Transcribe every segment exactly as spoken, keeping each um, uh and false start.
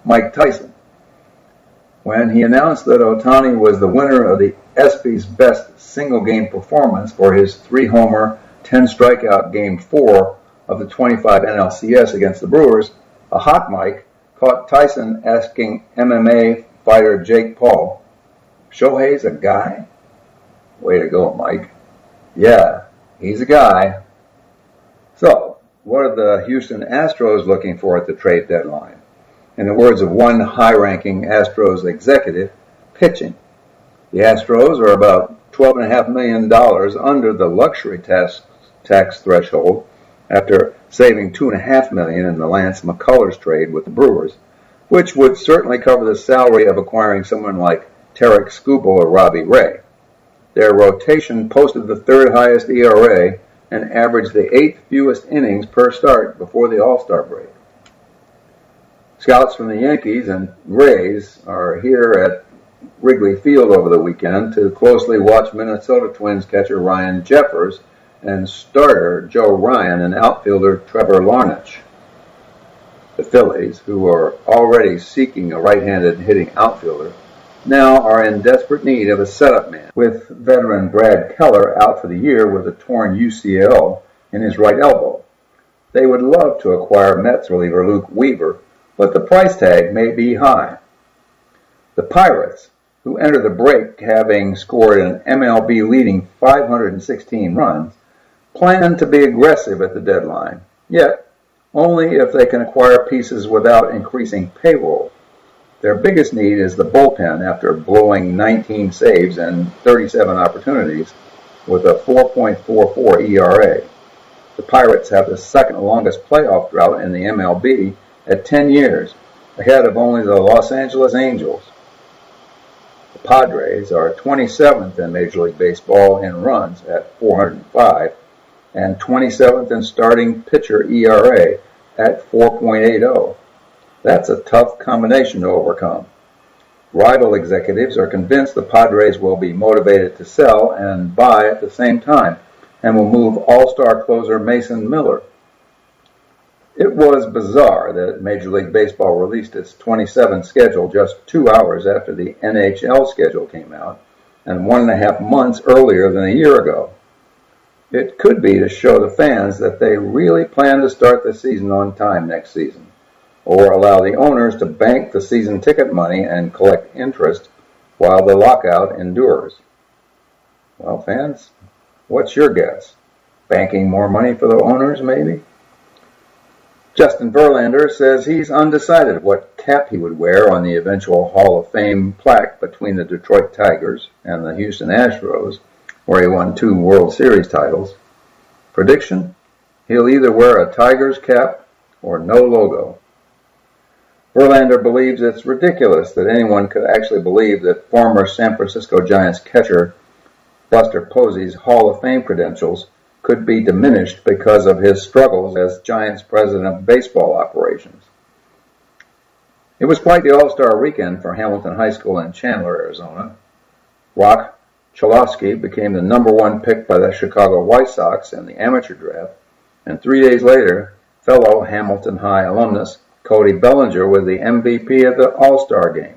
Mike Tyson. When he announced that Ohtani was the winner of the ESPY's best single-game performance for his three-homer, ten-strikeout Game four of the twenty-five N L C S against the Brewers, a hot mic caught Tyson asking M M A fighter Jake Paul, "Shohei's a guy?" Way to go, Mike. Yeah, he's a guy. So, what are the Houston Astros looking for at the trade deadline? In the words of one high-ranking Astros executive, pitching. The Astros are about twelve point five million dollars under the luxury tax, tax threshold after saving two point five million dollars in the Lance McCullers trade with the Brewers, which would certainly cover the salary of acquiring someone like Tarek Skubal or Robbie Ray. Their rotation posted the third highest E R A and averaged the eighth fewest innings per start before the All-Star break. Scouts from the Yankees and Rays are here at Wrigley Field over the weekend to closely watch Minnesota Twins catcher Ryan Jeffers and starter Joe Ryan and outfielder Trevor Larnach. The Phillies, who are already seeking a right-handed hitting outfielder, now are in desperate need of a setup man, with veteran Brad Keller out for the year with a torn U C L in his right elbow. They would love to acquire Mets reliever Luke Weaver, but the price tag may be high. The Pirates, who enter the break having scored an M L B-leading five hundred sixteen runs, plan to be aggressive at the deadline, yet only if they can acquire pieces without increasing payroll. Their biggest need is the bullpen after blowing nineteen saves and thirty-seven opportunities with a four point four four E R A. The Pirates have the second longest playoff drought in the M L B at ten years, ahead of only the Los Angeles Angels. The Padres are twenty-seventh in Major League Baseball in runs at four hundred five and twenty-seventh in starting pitcher E R A at four point eight oh. That's a tough combination to overcome. Rival executives are convinced the Padres will be motivated to sell and buy at the same time and will move all-star closer Mason Miller. It was bizarre that Major League Baseball released its twenty-seven schedule just two hours after the N H L schedule came out and one and a half months earlier than a year ago. It could be to show the fans that they really plan to start the season on time next season, or allow the owners to bank the season ticket money and collect interest while the lockout endures. Well, fans, what's your guess? Banking more money for the owners, maybe? Justin Verlander says he's undecided what cap he would wear on the eventual Hall of Fame plaque between the Detroit Tigers and the Houston Astros, where he won two World Series titles. Prediction? He'll either wear a Tigers cap or no logo. Verlander believes it's ridiculous that anyone could actually believe that former San Francisco Giants catcher Buster Posey's Hall of Fame credentials could be diminished because of his struggles as Giants president of baseball operations. It was quite the all-star weekend for Hamilton High School in Chandler, Arizona. Rock Cholowski became the number one pick by the Chicago White Sox in the amateur draft, and three days later, fellow Hamilton High alumnus Cody Bellinger was the M V P of the All-Star game.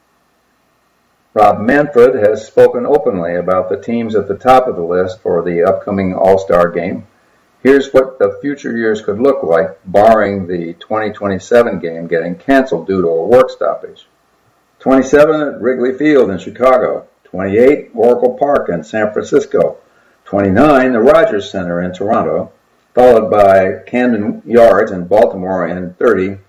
Rob Manfred has spoken openly about the teams at the top of the list for the upcoming All-Star game. Here's what the future years could look like, barring the twenty twenty-seven game getting canceled due to a work stoppage. twenty-seven at Wrigley Field in Chicago, twenty-eight Oracle Park in San Francisco, twenty-nine the Rogers Center in Toronto, followed by Camden Yards in Baltimore, and thirty